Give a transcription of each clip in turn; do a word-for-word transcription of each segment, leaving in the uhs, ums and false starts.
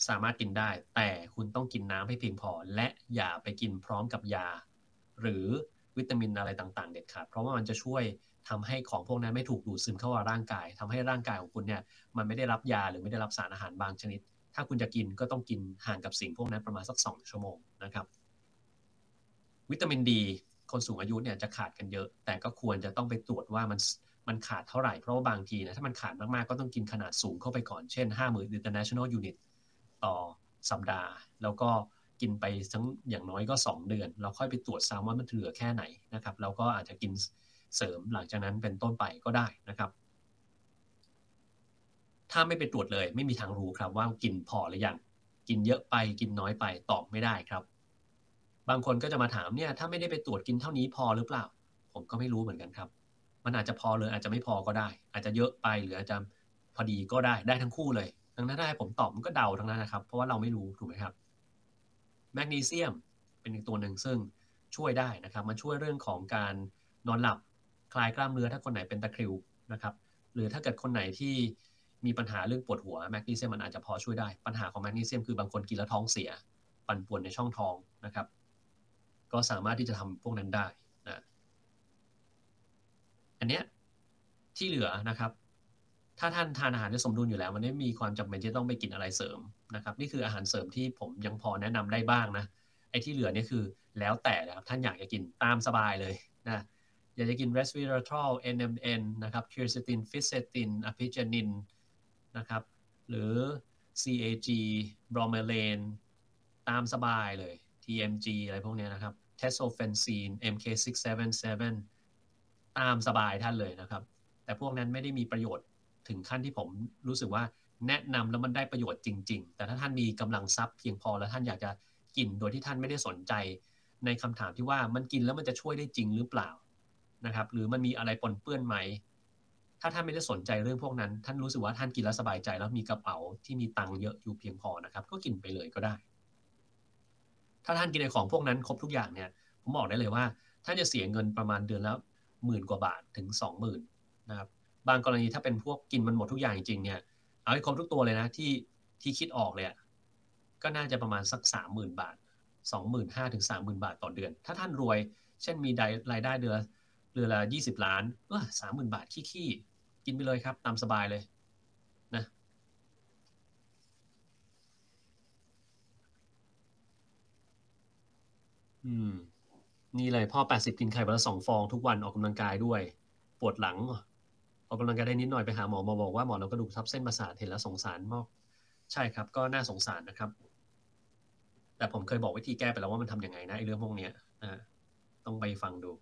สามารถกินได้แต่คุณต้องกินน้ำให้เพียงพอและอย่าไปกินพร้อมกับยาหรือวิตามินอะไรต่างๆเด็ดขาดเพราะว่ามันจะช่วยทำให้ของพวกนั้นไม่ถูกดูดซึมเข้ากับร่างกายทำให้ร่างกายของคุณเนี่ยมันไม่ได้รับยาหรือไม่ได้รับสารอาหารบางชนิดถ้าคุณจะกินก็ต้องกินห่างกับสิ่งพวกนั้นประมาณสักสองชั่วโมงนะครับวิตามินดีคนสูงอายุเนี่ยจะขาดกันเยอะแต่ก็ควรจะต้องไปตรวจว่ามันมันขาดเท่าไหร่เพราะว่าบางทีนะถ้ามันขาดมากๆก็ต้องกินขนาดสูงเข้าไปก่อนเช่นห้าหมื่น international unit ต่อสัปดาห์แล้วก็กินไปทั้งอย่างน้อยก็สองเดือนเราค่อยไปตรวจซ้ำว่ามันเหลือแค่ไหนนะครับแล้วก็อาจจะกินเสริมหลังจากนั้นเป็นต้นไปก็ได้นะครับถ้าไม่ไปตรวจเลยไม่มีทางรู้ครับว่ากินพอหรือยังกินเยอะไปกินน้อยไปตอบไม่ได้ครับบางคนก็จะมาถามเนี่ยถ้าไม่ได้ไปตรวจกินเท่านี้พอหรือเปล่าผมก็ไม่รู้เหมือนกันครับมันอาจจะพอเลยอาจจะไม่พอก็ได้อาจจะเยอะไปหรืออาจจะพอดีก็ได้ได้ทั้งคู่เลยดังนั้นถ้าให้ผมตอบมันก็เดาทั้งนั้นนะครับเพราะว่าเราไม่รู้ถูกไหมครับแมกนีเซียมเป็นอีกตัวหนึ่งซึ่งช่วยได้นะครับมันช่วยเรื่องของการนอนหลับคลายกล้ามเนื้อถ้าคนไหนเป็นตะคริวนะครับหรือถ้าเกิดคนไหนที่มีปัญหาเรื่องปวดหัวแมกนีเซียมมันอาจจะพอช่วยได้ปัญหาของแมกนีเซียมคือบางคนกินแล้วท้องเสียปั่นป่วนในช่องท้องนะครับก็สามารถที่จะทำพวกนั้นได้นะอันเนี้ยที่เหลือนะครับถ้าท่านทานอาหารที่สมดุลอยู่แล้วมันไม่มีความจำเป็นที่จะต้องไปกินอะไรเสริมนะครับนี่คืออาหารเสริมที่ผมยังพอแนะนำได้บ้างนะไอ้ที่เหลือเนี่ยคือแล้วแต่นะครับท่านอยากจะกินตามสบายเลยนะอยากจะกิน resveratrol เอ็น เอ็ม เอ็น นะครับ quercetin fisetin apigenin นะครับหรือ ซี เอ จี bromelain ตามสบายเลย ที เอ็ม จี อะไรพวกนี้นะครับ tesofensine เอ็ม เค หก เจ็ด เจ็ด ตามสบายท่านเลยนะครับแต่พวกนั้นไม่ได้มีประโยชน์ถึงขั้นที่ผมรู้สึกว่าแนะนำแล้วมันได้ประโยชน์จริงๆแต่ถ้าท่านมีกำลังทรัพย์เพียงพอแล้วท่านอยากจะกินโดยที่ท่านไม่ได้สนใจในคำถามที่ว่ามันกินแล้วมันจะช่วยได้จริงหรือเปล่านะครับหรือมันมีอะไรปนเปื้อนไหมถ้าท่านไม่ได้สนใจเรื่องพวกนั้นท่านรู้สึกว่าท่านกินแล้วสบายใจแล้วมีกระเป๋าที่มีตังค์เยอะอยู่เพียงพอนะครับก็กินไปเลยก็ได้ถ้าท่านกินในของพวกนั้นครบทุกอย่างเนี่ยผมบอกได้เลยว่าท่านจะเสียเงินประมาณเดือนละหมื่นกว่าบาทถึงสองหมื่นนะครับบางกรณีถ้าเป็นพวกกินมันหมดทุกอย่างจริงๆเนี่ยเอาให้ครบทุกตัวเลยนะที่ที่คิดออกเลยก็น่าจะประมาณสักสามหมื่นบาทสองหมื่นห้าถึงสามหมื่นบาทต่อเดือนถ้าท่านรวยเช่นมีรายได้เดือนเดือนละยี่สิบล้านเออสามหมื่นบาทขี้ๆกินไปเลยครับตามสบายเลยนะอืมนี่เลยพ่อแปดสิบกินไข่วันละสองฟองทุกวันออกกำลังกายด้วยปวดหลังออกกำลังกายได้นิดหน่อยไปหาหมอหมอบอกว่าหมอเรากระดูกทับเส้นประสาทเห็นแล้วสงสารมากใช่ครับก็น่าสงสารนะครับแต่ผมเคยบอกวิธีแก้ไปแล้วว่ามันทำยังไงนะไอ้เรื่องพวกเนี้ยอ่าต้องไปฟังดู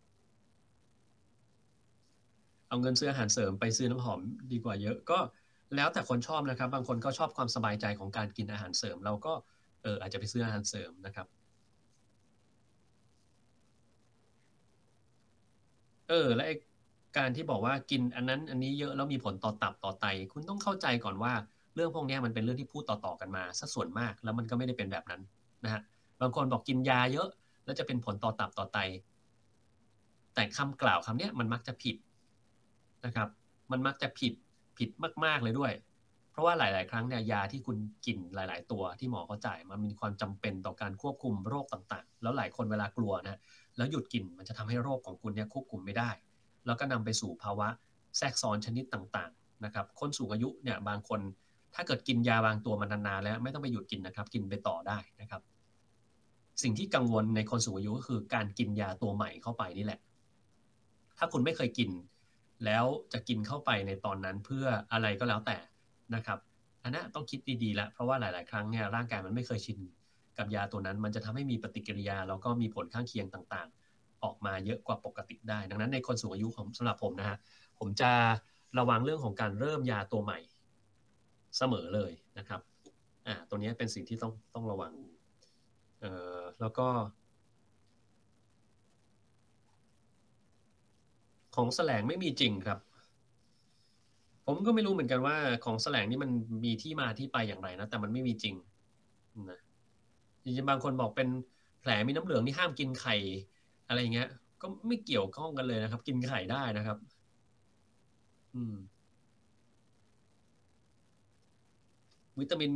เอาเงินซื้ออาหารเสริมไปซื้อน้ำหอมดีกว่าเยอะก็แล้วแต่คนชอบนะครับบางคนก็ชอบความสบายใจของการกินอาหารเสริมเราก็เอออาจจะไปซื้ออาหารเสริมนะครับเออและการที่บอกว่ากินอันนั้นอันนี้เยอะแล้วมีผลต่อตับต่อไตคุณต้องเข้าใจก่อนว่าเรื่องพวกนี้มันเป็นเรื่องที่พูดต่อๆกันมาสัส่วนมากแล้วมันก็ไม่ได้เป็นแบบนั้นนะฮะบางคนบอกกินยาเยอะแล้วจะเป็นผลต่อตับต่อไตแต่คำกล่าวคำนี้มันมักจะผิด นะครับมันมักจะผิดผิดมากๆเลยด้วยเพราะว่าหลายๆครั้งเนี่ยยาที่คุณกินหลายๆตัวที่หมอเขาจ่ายมันมีความจำเป็นต่อการควบคุมโรคต่างๆแล้วหลายคนเวลากลัวนะแล้วหยุดกินมันจะทำให้โรคของคุณเนี่ยควบคุมไม่ได้แล้วก็นำไปสู่ภาวะแทรกซ้อนชนิดต่างๆนะครับคนสูงอายุเนี่ยบางคนถ้าเกิดกินยาบางตัวมานานๆแล้วไม่ต้องไปหยุดกินนะครับกินไปต่อได้นะครับสิ่งที่กังวลในคนสูงอายุก็คือการกินยาตัวใหม่เข้าไปนี่แหละ ถ้าคุณไม่เคยกินแล้วจะกินเข้าไปในตอนนั้นเพื่ออะไรก็แล้วแต่นะครับอันนั้นต้องคิดดีๆแล้วเพราะว่าหลายๆครั้งเนี่ยร่างกายมันไม่เคยชินกับยาตัวนั้นมันจะทำให้มีปฏิกิริยาแล้วก็มีผลข้างเคียงต่างๆออกมาเยอะกว่าปกติได้ดังนั้นในคนสูงอายุของสำหรับผมนะฮะผมจะระวังเรื่องของการเริ่มยาตัวใหม่เสมอเลยนะครับอ่าตัวนี้เป็นสิ่งที่ต้องต้องระวังเอ่อแล้วก็ของแสลงไม่มีจริงครับ ผมก็ไม่รู้เหมือนกันว่าของแสลงนี่มันมีที่มาที่ไปอย่างไรนะแต่มันไม่มีจริงนะจริงๆบางคนบอกเป็นแผลมีน้ำเหลืองนี่ห้ามกินไข่อะไรเงี้ยก็ไม่เกี่ยวข้องกันเลยนะครับกินไข่ได้นะครับอืมวิตามิน